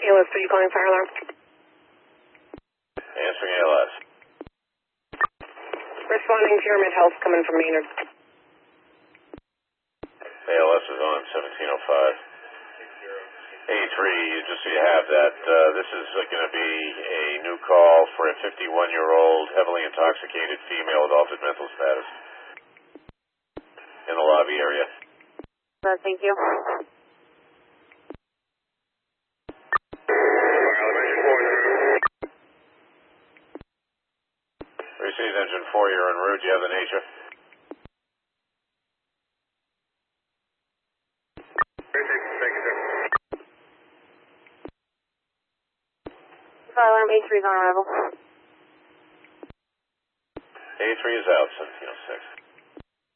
ALS, are you calling fire alarm? Answering ALS. Responding Pyramid Health coming from Maynard. ALS is on 1705. A3, just so you have that, this is going to be a new call for a 51-year-old heavily intoxicated female with altered mental status in the lobby area. Thank you. Received engine 4, you're en route. Do you have the nature? Fire alarm A3 is on arrival. A3 is out, 1706.